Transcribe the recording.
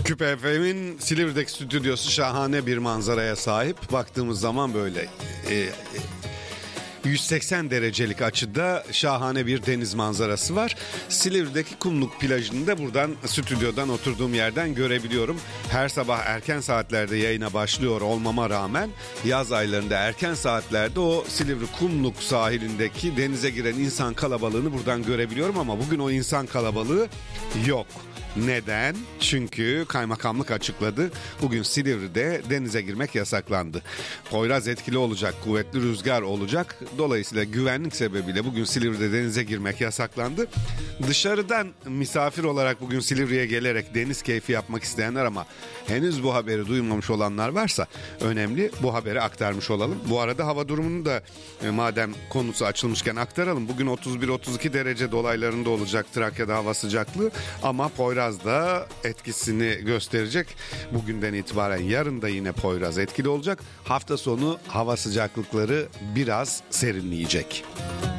Küpe FM'in Silivri'deki stüdyosu şahane bir manzaraya sahip. Baktığımız zaman böyle 180 derecelik açıda şahane bir deniz manzarası var. Silivri'deki Kumluk plajını da buradan, stüdyodan, oturduğum yerden görebiliyorum. Her sabah erken saatlerde yayına başlıyor olmama rağmen yaz aylarında erken saatlerde o Silivri Kumluk sahilindeki denize giren insan kalabalığını buradan görebiliyorum ama bugün o insan kalabalığı yok. Neden? Çünkü kaymakamlık açıkladı. Bugün Silivri'de denize girmek yasaklandı. Poyraz etkili olacak, kuvvetli rüzgar olacak. Dolayısıyla güvenlik sebebiyle bugün Silivri'de denize girmek yasaklandı. Dışarıdan misafir olarak bugün Silivri'ye gelerek deniz keyfi yapmak isteyenler ama henüz bu haberi duymamış olanlar varsa önemli, bu haberi aktarmış olalım. Bu arada hava durumunu da madem konusu açılmışken aktaralım. Bugün 31-32 derece dolaylarında olacak Trakya'da hava sıcaklığı ama Poyraz'da etkisini gösterecek. Bugünden itibaren yarın da yine Poyraz etkili olacak. Hafta sonu hava sıcaklıkları biraz serinleyecek.